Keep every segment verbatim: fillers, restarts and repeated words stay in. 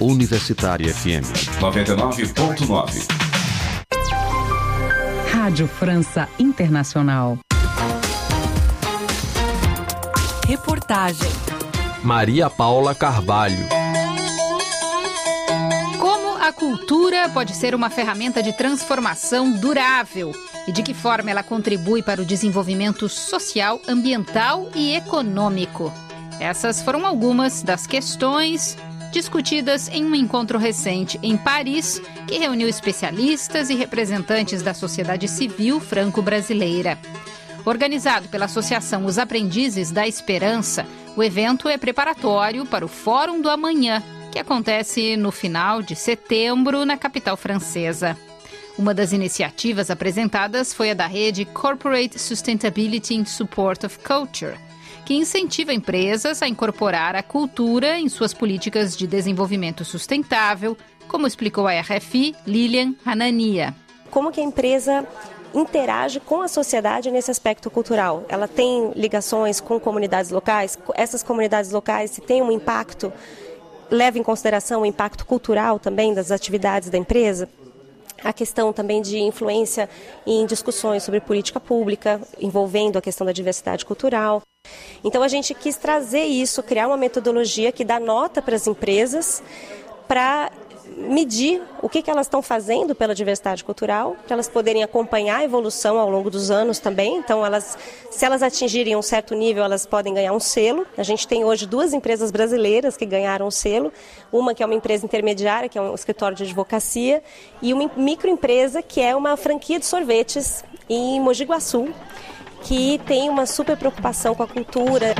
Universitária F M. noventa e nove ponto nove. Rádio França Internacional. Reportagem. Maria Paula Carvalho. Como a cultura pode ser uma ferramenta de transformação durável e de que forma ela contribui para o desenvolvimento social, ambiental e econômico. Essas foram algumas das questões discutidas em um encontro recente em Paris, que reuniu especialistas e representantes da sociedade civil franco-brasileira. Organizado pela Associação Os Aprendizes da Esperança, o evento é preparatório para o Fórum do Amanhã, que acontece no final de setembro na capital francesa. Uma das iniciativas apresentadas foi a da rede Corporate Sustainability in Support of Culture, que incentiva empresas a incorporar a cultura em suas políticas de desenvolvimento sustentável, como explicou a R F I, Lilian Hanania. Como que a empresa interage com a sociedade nesse aspecto cultural? Ela tem ligações com comunidades locais? Essas comunidades locais, se têm um impacto, leva em consideração o impacto cultural também das atividades da empresa? A questão também de influência em discussões sobre política pública, envolvendo a questão da diversidade cultural. Então a gente quis trazer isso, criar uma metodologia que dá nota para as empresas para medir o que, que elas estão fazendo pela diversidade cultural, para elas poderem acompanhar a evolução ao longo dos anos também. Então, elas, se elas atingirem um certo nível, elas podem ganhar um selo. A gente tem hoje duas empresas brasileiras que ganharam o selo, uma que é uma empresa intermediária, que é um escritório de advocacia, e uma microempresa que é uma franquia de sorvetes em Mogi Guaçu, que tem uma super preocupação com a cultura.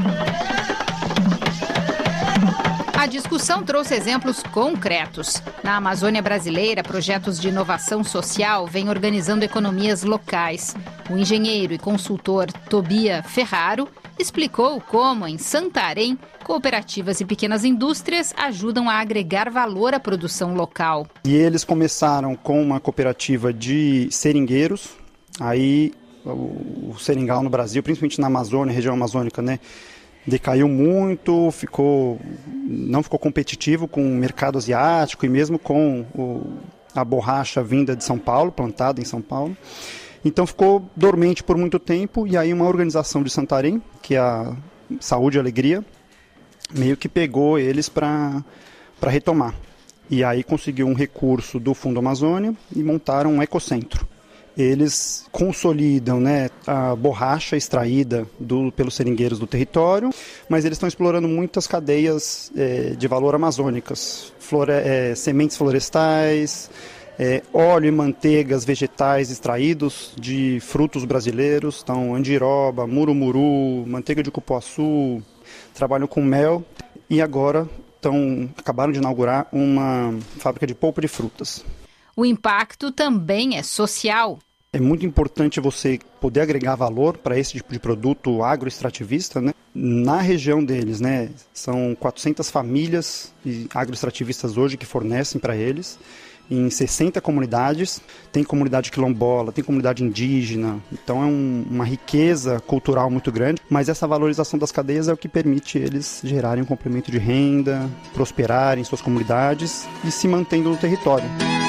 A discussão trouxe exemplos concretos. Na Amazônia brasileira, projetos de inovação social vêm organizando economias locais. O engenheiro e consultor Tobia Ferraro explicou como, em Santarém, cooperativas e pequenas indústrias ajudam a agregar valor à produção local. E eles começaram com uma cooperativa de seringueiros. Aí o seringal no Brasil, principalmente na Amazônia, região amazônica, né? Decaiu muito, ficou, não ficou competitivo com o mercado asiático e mesmo com o, a borracha vinda de São Paulo, plantada em São Paulo. Então ficou dormente por muito tempo e aí uma organização de Santarém, que é a Saúde e Alegria, meio que pegou eles para para retomar. E aí conseguiu um recurso do Fundo Amazônia e montaram um ecocentro. Eles consolidam, né, a borracha extraída do, pelos seringueiros do território, mas eles estão explorando muitas cadeias é, de valor amazônicas, flore, é, sementes florestais, é, óleo e manteigas vegetais extraídos de frutos brasileiros, então andiroba, murumuru, manteiga de cupuaçu, trabalham com mel e agora estão, acabaram de inaugurar uma fábrica de polpa de frutas. O impacto também é social. É muito importante você poder agregar valor para esse tipo de produto agroextrativista, né? Na região deles, né? São quatrocentas famílias agroextrativistas hoje que fornecem para eles, em sessenta comunidades. Tem comunidade quilombola, tem comunidade indígena, então é um, uma riqueza cultural muito grande, mas essa valorização das cadeias é o que permite eles gerarem um complemento de renda, prosperarem em suas comunidades e se mantendo no território.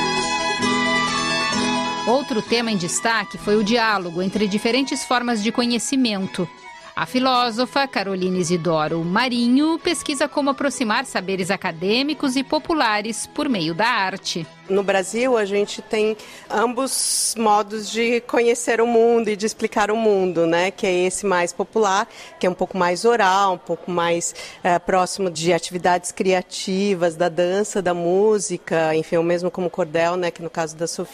Outro tema em destaque foi o diálogo entre diferentes formas de conhecimento. A filósofa Carolina Isidoro Marinho pesquisa como aproximar saberes acadêmicos e populares por meio da arte. No Brasil, a gente tem ambos modos de conhecer o mundo e de explicar o mundo, né? Que é esse mais popular, que é um pouco mais oral, um pouco mais é, próximo de atividades criativas, da dança, da música, enfim, o mesmo como cordel, né? Que no caso da Sofia.